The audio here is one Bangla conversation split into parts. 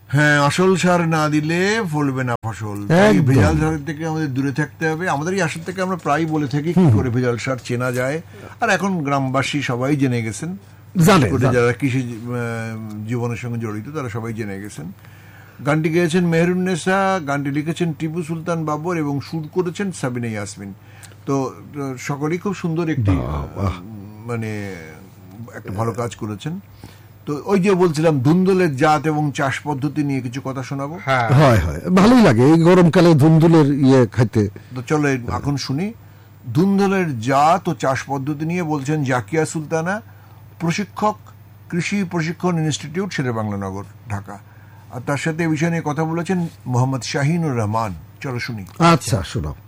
হ্যাঁ, আসল সার না দিলে ফলবে না ফসল। ভেজাল সারের থেকে আমাদের দূরে থাকতে হবে। আমাদের এই আসর থেকে আমরা প্রায় বলে থাকি কি করে ভেজাল সার চেনা যায়, আর এখন গ্রামবাসী সবাই জেনে গেছেন, যারা কৃষি জীবনের সঙ্গে জড়িত তারা সবাই জেনে গেছেন। গানটি গেয়েছেন মেহেরুন্নেসা, গানটি লিখেছেন টিপু সুলতান বাবর এবং সুর করেছেন সাবিনা ইয়াসমিন। তো সকলেই খুব সুন্দর একটি মানে একটা ভালো কাজ করেছেন। তো ওই যে বলছিলাম ধুন্দুলের জাত এবং চাষ পদ্ধতি নিয়ে কিছু কথা শোনাবো। হয় ভালোই লাগে এই গরমকালে ধুন্দুলের খাইতে। তো চলো এখন শুনি ধুন্দুলের জাত ও চাষ পদ্ধতি নিয়ে বলছেন জাকিয়া সুলতানা, প্রশিক্ষক, কৃষি প্রশিক্ষণ ইনস্টিটিউট, শেরেবাংলানগর, ঢাকা। আর তার সাথে এই বিষয় নিয়ে কথা বলেছেন মোহাম্মদ শাহিনুর রহমান। চলো শুনি। আচ্ছা, শোনাও।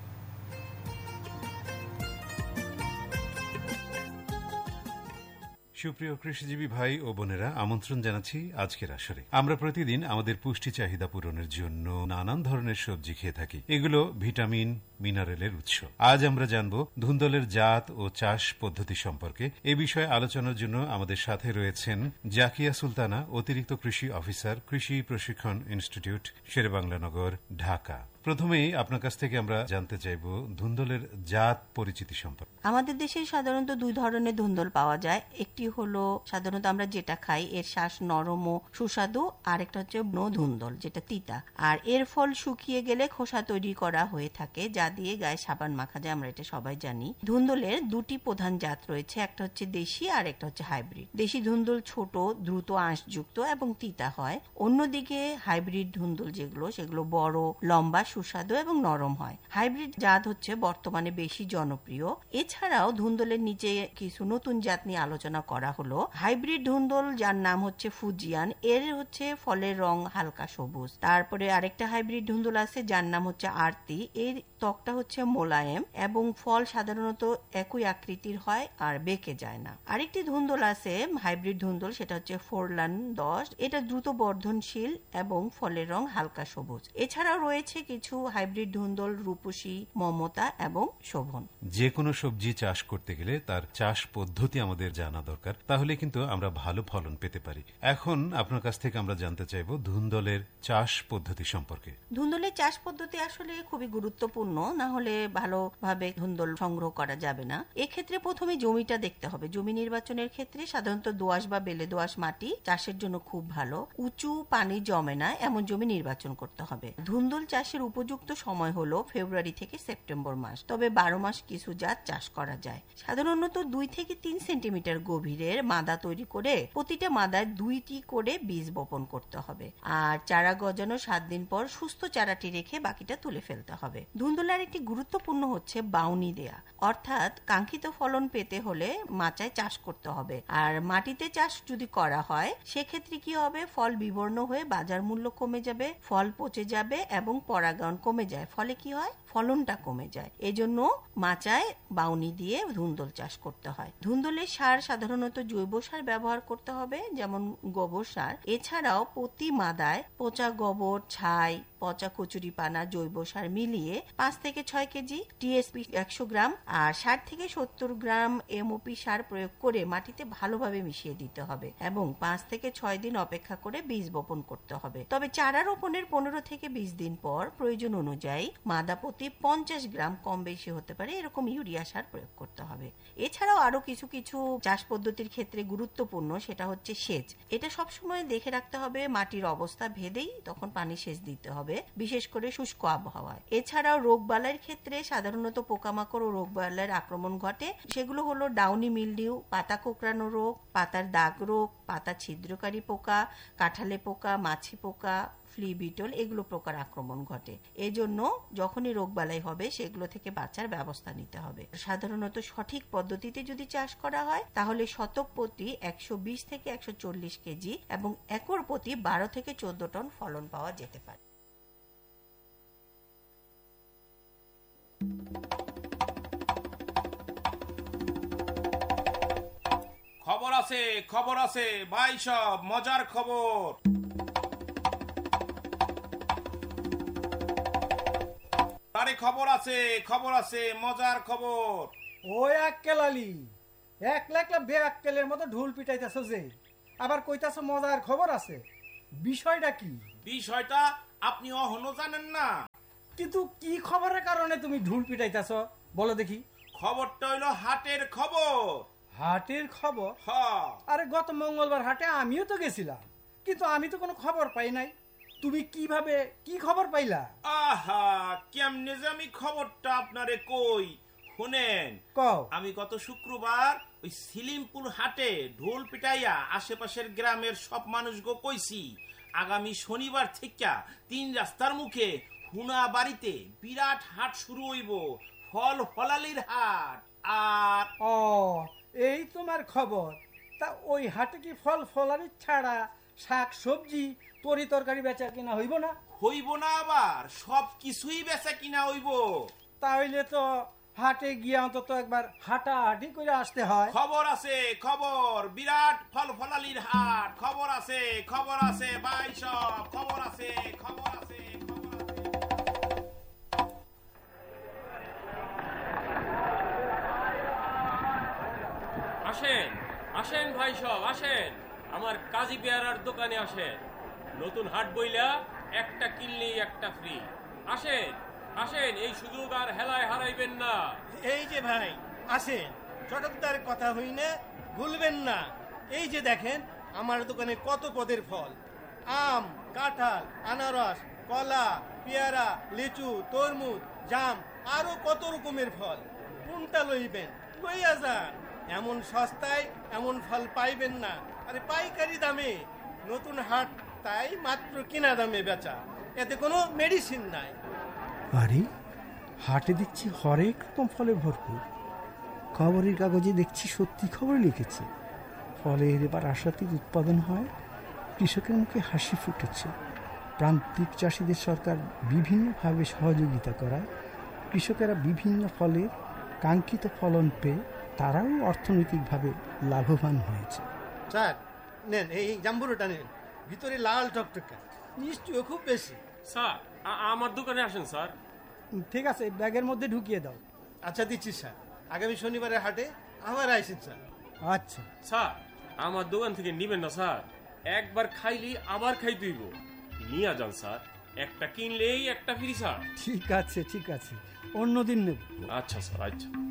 সুপ্রিয় কৃষিজীবী ভাই ও বোনেরা, আমন্ত্রণ জানাচ্ছি আজকের আসরে। আমরা প্রতিদিন আমাদের পুষ্টি চাহিদা পূরণের জন্য নানান ধরনের সবজি খেয়ে থাকি। এগুলো ভিটামিন, মিনারেলের উৎস। আজ আমরা জানব ধুন্দলের জাত ও চাষ পদ্ধতি সম্পর্কে। এ বিষয়ে আলোচনার জন্য আমাদের সাথে রয়েছেন জাকিয়া সুলতানা, অতিরিক্ত কৃষি অফিসার, কৃষি প্রশিক্ষণ ইনস্টিটিউট, শেরেবাংলানগর, ঢাকা। প্রথমেই আপনার কাছ থেকে আমরা জানতে চাইব ধুন্দলের জাত পরিচিতি সম্পর্কে। আমাদের দেশে সাধারণত দুই ধরনের ধুন্দল পাওয়া যায়। একটি হলো সাধারণত আমরা যেটা খাই, এর শ্বাস নরম ও সুস্বাদু, আর একটা হচ্ছে ধুন্দল যেটা তিতা, আর এর ফল শুকিয়ে গেলে খোসা তৈরি করা হয়ে থাকে যা দিয়ে গায়ে সাবান মাখা যায়, আমরা এটা সবাই জানি। ধুন্দলের দুটি প্রধান জাত রয়েছে, একটা হচ্ছে দেশি আর একটা হচ্ছে হাইব্রিড। দেশি ধুন্দল ছোট, দ্রুত আঁশযুক্ত এবং তিতা হয়। অন্যদিকে হাইব্রিড ধুন্দল যেগুলো, সেগুলো বড়, লম্বা, সুস্বাদু এবং নরম হয়। হাইব্রিড জাত হচ্ছে বর্তমানে বেশি জনপ্রিয়। এছাড়াও ধুন্দলের নিচে কিছু নতুন জাত নিয়ে আলোচনা করা হলো। হাইব্রিড ধুন্দল যার নাম হচ্ছে ফুজিয়ান, এর হচ্ছে ফলের রং হালকা সবুজ। তারপরে আরেকটা হাইব্রিড ধুন্দল আছে যার নাম হচ্ছে আরতি, এর ত্বকটা হচ্ছে মোলায়েম এবং ফল সাধারণত একই আকৃতির হয় আর বেঁকে যায় না। আরেকটি ধুন্দল আছে হাইব্রিড ধুন্দল, সেটা হচ্ছে ফোরলান 10, এটা দ্রুত বর্ধনশীল এবং ফলের রং হালকা সবুজ। এছাড়াও রয়েছে কিছু হাইব্রিড ধুন্দল রূপসী, মমতা এবং শোভন। যে কোনো সবজি চাষ করতে গেলে তার চাষ পদ্ধতি আমাদের জানা দরকার, তাহলে কিন্তু আমরা ভালো ফলন পেতে পারি। এখন আপনার কাছ থেকে আমরা জানতে চাইব ধুন্দলের চাষ পদ্ধতি সম্পর্কে। ধুন্দলের চাষ পদ্ধতি আসলে খুবই গুরুত্বপূর্ণ, না হলে ভালোভাবে ধুন্দল সংগ্রহ করা যাবে না। এক্ষেত্রে প্রথমে জমিটা দেখতে হবে। জমি নির্বাচনের ক্ষেত্রে সাধারণত দোআঁশ বা বেলে দোআঁশ মাটি চাষের জন্য খুব ভালো। উঁচু, পানি জমে না এমন জমি নির্বাচন করতে হবে। ধুন্দল চাষের উপযুক্ত সময় হলো ফেব্রুয়ারি থেকে সেপ্টেম্বর মাস, তবে 12 মাস কিছু জাত চাষ করা যায়। সাধারণত 2 থেকে 3 সেন্টিমিটার গভীরের মাদা তৈরি করে প্রতিটা মাদায় 2টি করে বীজ বপন করতে হবে, আর চারা গজানোর 7 দিন পর সুস্থ চারাটি রেখে বাকিটা তুলে ফেলতে হবে। ধুন্দলের একটি গুরুত্বপূর্ণ হচ্ছে বাউনি দেয়া, অর্থাৎ কাঙ্ক্ষিত ফলন পেতে হলে মাচায় চাষ করতে হবে। আর মাটিতে চাষ যদি করা হয় সেক্ষেত্রে কি হবে, ফল বিবর্ণ হয়ে বাজার মূল্য কমে যাবে, ফল পচে যাবে এবং পরাগায়ন কমে যায়, ফলে কি হয়, ফলনটা কমে যায়। এজন্য মাচায় বাউনি দিয়ে ধুন্দল চাষ করতে হয়। ধুন্দলের সার সাধারণত জৈব সার ব্যবহার করতে হবে, যেমন গোবর সার। এছাড়াও প্রতি মাদায় পচা গোবর, ছাই, পচা কচুরি পানা, জৈব সার মিলিয়ে 5 থেকে 6 কেজি, টিএসপি 100 গ্রাম আর 60 থেকে 70 গ্রাম এমওপি সার প্রয়োগ করে মাটিতে ভালোভাবে মিশিয়ে দিতে হবে এবং 5 থেকে 6 দিন অপেক্ষা করে বীজ বপন করতে হবে। তবে চারা রোপণের 15 থেকে 20 দিন পর প্রয়োজন অনুযায়ী মাদা প্রতি 50 গ্রাম কম বেশি হতে পারে এরকম ইউরিয়া সার প্রয়োগ করতে হবে। এছাড়াও আরো কিছু চাষ পদ্ধতির ক্ষেত্রে গুরুত্বপূর্ণ, সেটা হচ্ছে সেচ। এটা সবসময় দেখে রাখতে হবে মাটির অবস্থা ভেদেই তখন পানি সেচ দিতে হবে, বিশেষ করে শুষ্ক আবহাওয়ায়। এছাড়াও রোগবালাইয়ের ক্ষেত্রে সাধারণত পোকামাকড় ও রোগবালাইয়ের আক্রমণ ঘটে, সেগুলো হলো ডাউনি মিলডিউ, পাতা কোঁকড়ানো রোগ, পাতার দাগ রোগ, পাতা ছিদ্রকারী পোকা, কাঁঠালে পোকা, মাছি পোকা, ফ্লি বিটল, এগুলো প্রকার আক্রমণ ঘটে। এজন্য যখনই রোগবালাই হবে সেগুলো থেকে বাঁচার ব্যবস্থা নিতে হবে। সাধারণত সঠিক পদ্ধতিতে যদি চাষ করা হয় তাহলে শতক প্রতি 120 থেকে 140 কেজি এবং একর প্রতি 12 থেকে 14 টন ফলন পাওয়া যেতে পারে। খবর আছে ভাই, সব মজার খবর। আরে খবর আছে মজার খবর। ওই আক্কেলালি এক লাখ বে আক্কেলের মতো ঢোল পিটাইতেছ যে, আবার কইতাছ মজার খবর আছে। বিষয়টা কি? বিষয়টা আপনি অহনো জানেন না। কিন্তু কি খবরের কারণে তুমি ঢুল পিটাইতেছ বলো দেখি। খবরটা হইলো হাটের খবর। হাটের খবর? হ। আরে গত মঙ্গলবার হাটে আমিও তো গেছিলাম, কিন্তু আমি তো কোনো খবর পাই নাই। তুমি কিভাবে কি খবর পাইলা? আহা, কেমনে যে আমি খবরটা আপনারে কই শুনেন। কও। আমি গত শুক্রবার ওই সিলিমপুর হাটে ঢোল পিটাইয়া আশেপাশের গ্রামের সব মানুষগো কইছি আগামী শনিবার থেকে 3 রাস্তার মুখে হুনা বাড়িতে বিরাট হাট শুরু হইব, ফল ফলালির হাট। আর ও, এই তোমার খবর। তা ওই হাটে কি ফল ফলারি ছাড়া শাক সবজি তরি তরকারি বেচা কিনা হইব না? হইব না, আবার সব কিছুই বেচা কিনা হইব। তাহলে তো হাটে গিয়ে অন্তত একবার হাঁটাহাঁটি করে আসতে হয়। খবর আছে, খবর, বিরাট ফল ফলালির হাট। খবর আছে, খবর আছে ভাই সব, খবর আছে, খবর আছে, খবর আছে। আসেন আসেন ভাই সব, আসেন আমার কাজী পেয়ারার দোকানে আসেন। নতুন হাট বইলা একটা কিনলেই একটা ফ্রি। আসেন আসেন, এই সুযোগ আর হেলায় হারাইবেন না। এই যে ভাই আসেন, চটকদার কথা হই না, ভুলবেন না। এই যে দেখেন আমার দোকানে কত পদের ফল, আম, কাঁঠাল, আনারস, কলা, পেয়ারা, লিচু, তরমুজ, জাম, আরো কত রকমের ফল। কোনটা লইবেন লইয়া যান। এমন সস্তায় এমন ফল পাইবেন না। আরে পাইকারি দামে, নতুন হাট তাই মাত্র কিনা দামে বেচা, এতে কোনো মেডিসিন নাই। আরে হাটে দেখছি হরেক রকম ফলে ভরপুর। খবরের কাগজে দেখছি সত্যি খবর লিখেছে। ফলের এবার আশাতীত উৎপাদন হয়, কৃষকের মুখে হাসি ফুটেছে। প্রান্তিক চাষিদের সরকার বিভিন্নভাবে সহযোগিতা করায় কৃষকেরা বিভিন্ন ফলের কাঙ্ক্ষিত ফলন পেয়ে তারাও অর্থনৈতিকভাবে লাভবান হয়েছে। স্যার নেন, এই জাম্বুরোটা নেন, ভিতরে লাল টকটকা, নিশ্চয় খুব বেশি। স্যার আমার দোকানে আসেন স্যার। ঠিক আছে, ব্যাগের মধ্যে ঢুকিয়ে দাও। আচ্ছা দিচ্ছি স্যার, আগামী শনিবারের হাটে আবার আইসেন স্যার। আচ্ছা স্যার আমার দোকান থেকে নিবেন না স্যার, একবার খাইলি আবার খাইতে হইব। নিয়ে যান স্যার, একটা কিনলেই একটা ফ্রি স্যার। ঠিক আছে ঠিক আছে, অন্যদিন নেব। আচ্ছা স্যার, আচ্ছা।